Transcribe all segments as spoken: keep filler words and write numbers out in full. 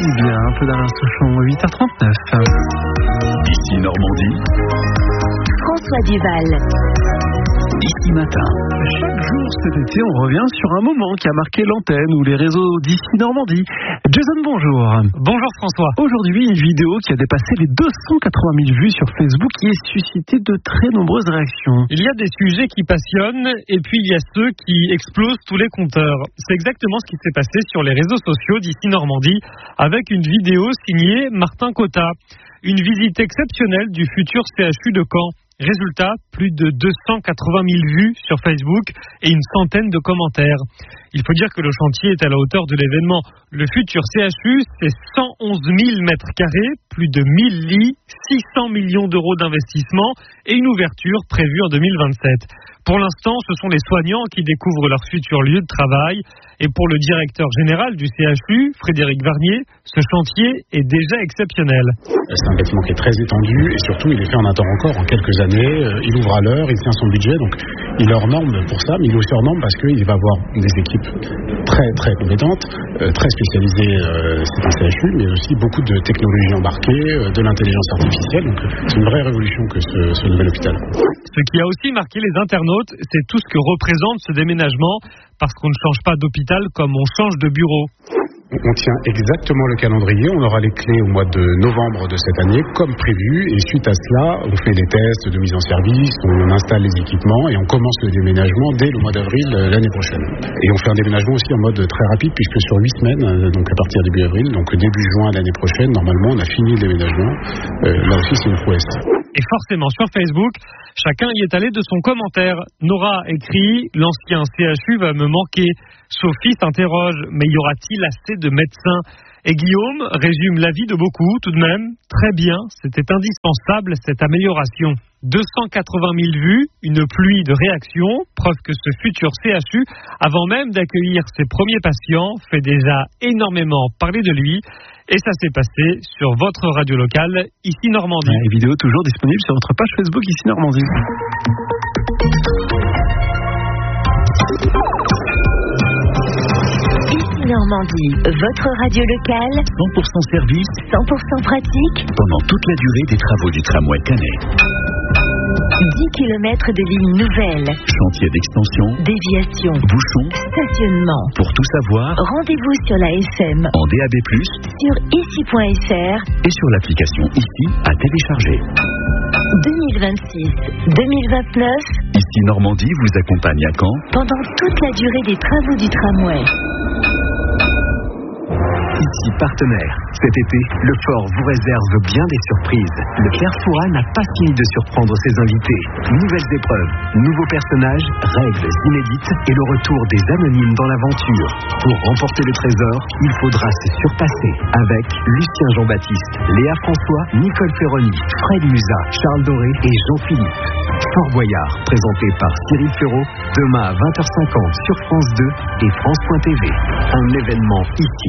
bien, un peu d'Alain Souchon, huit heures trente-neuf. Ici Normandie. François Duval. Ici Matin. Chaque jour cet été, on revient sur un moment qui a marqué l'antenne ou les réseaux d'ici Normandie. Jason, bonjour. Bonjour François. Aujourd'hui, une vidéo qui a dépassé les deux cent quatre-vingt mille vues sur Facebook qui a suscité de très nombreuses réactions. Il y a des sujets qui passionnent et puis il y a ceux qui explosent tous les compteurs. C'est exactement ce qui s'est passé sur les réseaux sociaux d'ici Normandie avec une vidéo signée Martin Cotta. Une visite exceptionnelle du futur C H U de Caen. Résultat, plus de deux cent quatre-vingt mille vues sur Facebook et une centaine de commentaires. Il faut dire que le chantier est à la hauteur de l'événement. Le futur C H U, c'est cent onze mille mètres carrés, plus de mille lits, six cents millions d'euros d'investissement et une ouverture prévue en deux mille vingt-sept. Pour l'instant, ce sont les soignants qui découvrent leur futur lieu de travail. Et pour le directeur général du C H U, Frédéric Varnier, ce chantier est déjà exceptionnel. C'est un bâtiment qui est très étendu et surtout il est fait en un temps record, en quelques années. Il ouvre à l'heure, il tient son budget, donc il est hors norme pour ça, mais il est aussi hors norme parce qu'il va avoir des équipes très très compétentes, très spécialisées, c'est un C H U, mais aussi beaucoup de technologies embarquées, de l'intelligence artificielle. Donc c'est une vraie révolution que ce, ce nouvel hôpital. Ce qui a aussi marqué les internautes, c'est tout ce que représente ce déménagement, parce qu'on ne change pas d'hôpital comme on change de bureau. On tient exactement le calendrier, on aura les clés au mois de novembre de cette année, comme prévu, et suite à cela, on fait les tests de mise en service, on installe les équipements et on commence le déménagement dès le mois d'avril l'année prochaine. Et on fait un déménagement aussi en mode très rapide, puisque sur huit semaines, donc à partir début avril, donc début juin l'année prochaine, normalement on a fini le déménagement. Euh, là aussi c'est une prouesse. Et forcément, sur Facebook, chacun y est allé de son commentaire. Nora écrit « L'ancien C H U va me manquer ». Sophie s'interroge « Mais y aura-t-il assez de médecins ?» Et Guillaume résume l'avis de beaucoup, tout de même. Très bien, c'était indispensable cette amélioration. deux cent quatre-vingt mille vues, une pluie de réactions, preuve que ce futur C H U, avant même d'accueillir ses premiers patients, fait déjà énormément parler de lui. Et ça s'est passé sur votre radio locale, ici Normandie. Ouais, vidéo toujours disponible sur votre page Facebook, ici Normandie. Normandie, votre radio locale, cent pour cent service, cent pour cent pratique, pendant toute la durée des travaux du tramway Canet. dix kilomètres de lignes nouvelles, Chantier d'extension, déviation, bouchons, stationnement. Pour tout savoir, Rendez-vous sur la S M, en D A B plus, sur ici point F R et sur l'application Ici à télécharger. deux mille vingt-six deux mille vingt-neuf, Ici Normandie vous accompagne à Caen pendant toute la durée des travaux du tramway. Ici partenaire. Cet été, le Fort vous réserve bien des surprises. Le Carrefoura n'a pas fini de surprendre ses invités. Nouvelles épreuves, nouveaux personnages, règles inédites et le retour des anonymes dans l'aventure. Pour remporter le trésor, il faudra se surpasser avec Lucien Jean-Baptiste, Léa François, Nicole Ferroni, Fred Musa, Charles Doré et Jean-Philippe. Fort Boyard, présenté par Cyril Ferraud, demain à vingt heures cinquante sur France deux et France point T V. Un événement ici.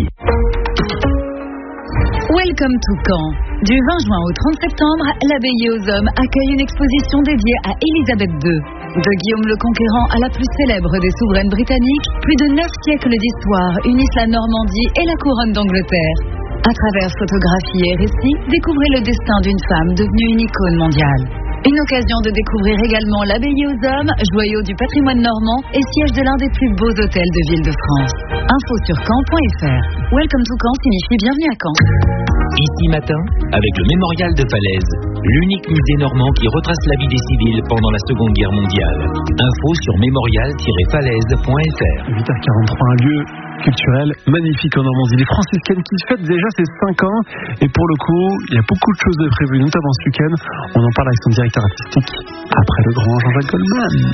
Welcome to Caen. Du vingt juin au trente septembre, l'Abbaye aux Hommes accueille une exposition dédiée à Élisabeth deux. De Guillaume le Conquérant à la plus célèbre des souveraines britanniques, plus de neuf siècles d'histoire unissent la Normandie et la couronne d'Angleterre. À travers photographies et récits, découvrez le destin d'une femme devenue une icône mondiale. Une occasion de découvrir également l'Abbaye aux Hommes, joyau du patrimoine normand et siège de l'un des plus beaux hôtels de ville de France. Info sur caen point F R. Welcome to Caen signifie bienvenue à Caen. Ici Matin, avec le Mémorial de Falaise, l'unique musée normand qui retrace la vie des civils pendant la Seconde Guerre mondiale. Info sur mémorial tiret falaise point F R. huit heures quarante-trois, un lieu culturel magnifique en Normandie. Les franciscaines qui fêtent déjà ses cinq ans. Et pour le coup, il y a beaucoup de choses de prévues, notamment ce week-end. On en parle avec son directeur artistique après le grand Jean-Jacques Goldman.